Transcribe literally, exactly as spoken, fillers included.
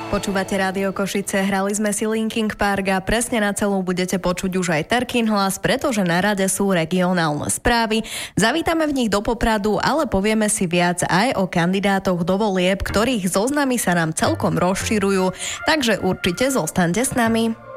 Počúvate Rádio Košice, hrali sme si Linkin Park a presne na celú budete počuť už aj Terkin hlas, pretože na rade sú regionálne správy. Zavítame v nich do Popradu, ale povieme si viac aj o kandidátoch do volieb, ktorých zoznamy sa nám celkom rozširujú, takže určite zostaňte s nami.